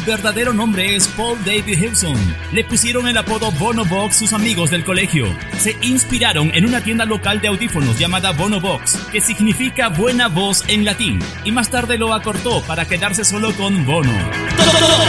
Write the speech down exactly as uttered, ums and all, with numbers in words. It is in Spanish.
verdadero nombre es Paul David Hewson. Le pusieron el apodo Bono Box sus amigos del colegio. Se inspiraron en una tienda local de audífonos llamada Bono Box, que significa buena voz en latín, y más tarde lo acortó para quedarse solo con Bono. Todo